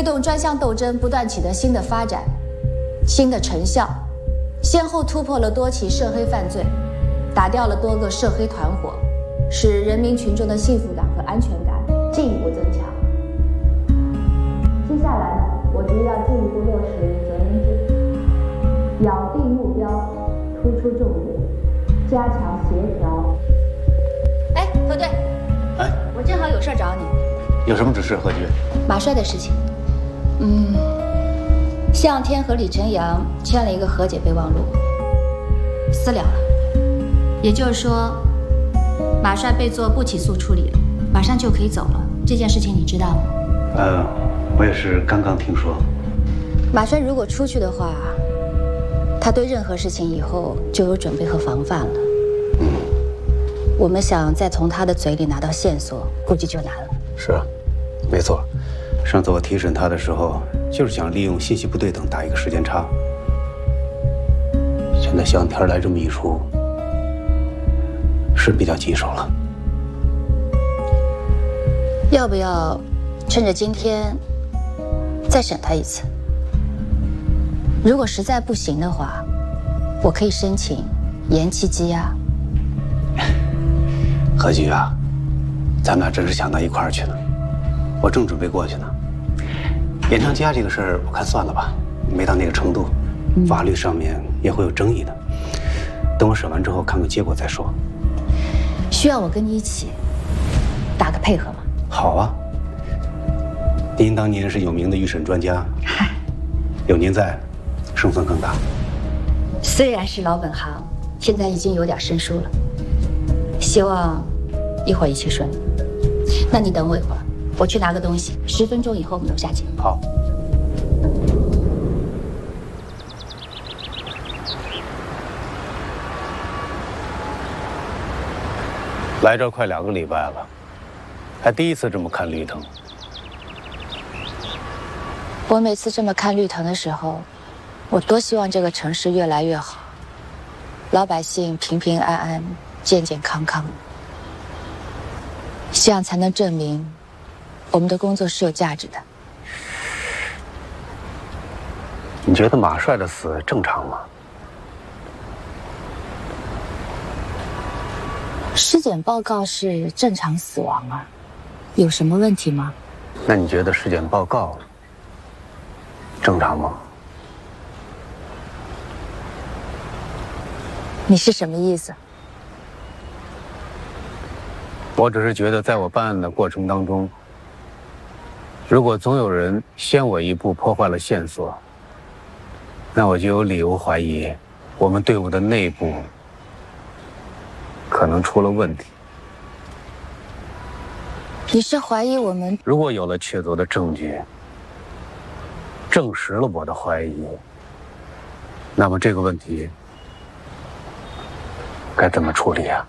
动专项斗争不断取得新的发展、新的成效，先后突破了多起涉黑犯罪，打掉了多个涉黑团伙，使人民群众的幸福感和安全感进一步增强。接下来呢，我局要进一步落实责任制，咬定目标，突出重点，加强协调。哎，何队，我正好有事找你。 有什么指示，何局？ 马帅的事情，向天和李晨阳签了一个和解备忘录，私了了。也就是说，马帅被做不起诉处理了，马上就可以走了。这件事情你知道吗？ 我也是刚刚听说。 马帅如果出去的话，他对任何事情以后就有准备和防范了。我们想再从他的嘴里拿到线索，估计就难了。 是啊，没错。上次我提审他的时候，就是想利用信息不对等打一个时间差。现在向天来这么一出，是比较棘手了。 要不要趁着今天再审他一次？如果实在不行的话，我可以申请延期羁押。 何局啊，咱们俩真是想到一块儿去呢。我正准备过去呢。延长羁押这个事儿，我看算了吧，没到那个程度，法律上面也会有争议的。等我审完之后，看看结果再说。 需要我跟你一起打个配合吗？ 好啊。您当年是有名的预审专家，有您在，胜算更大。 虽然是老本行，现在已经有点生疏了。希望一会儿一切顺利。那你等我一会儿，我去拿个东西，10分钟以后我们楼下见。 好。来这儿快2个礼拜了，还第一次这么看绿藤。 我每次这么看绿藤的时候，我多希望这个城市越来越好，老百姓平平安安、健健康康，这样才能证明我们的工作是有价值的。 你觉得马帅的死正常吗？ 尸检报告是正常死亡啊，有什么问题吗？ 那你觉得尸检报告正常吗？ 你是什么意思？ 我只是觉得，在我办案的过程当中，如果总有人先我一步破坏了线索，那我就有理由怀疑我们队伍的内部可能出了问题。 你是怀疑我们？ 如果有了确凿的证据，证实了我的怀疑，那么这个问题该怎么处理啊？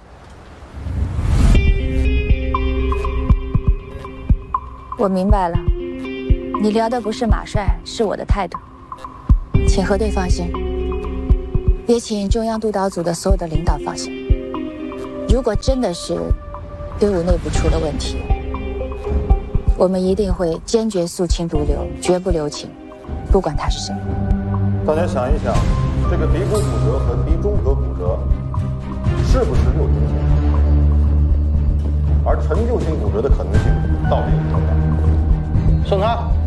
我明白了，你聊的不是马帅，是我的态度。请何队放心，也请中央督导组的所有的领导放心。如果真的是队伍内部出了问题，我们一定会坚决肃清毒瘤，绝不留情，不管他是谁。 大家想一想，这个鼻骨骨折和鼻中隔骨折是不是六型骨折？而陈旧型骨折的可能性到底有多大？送他。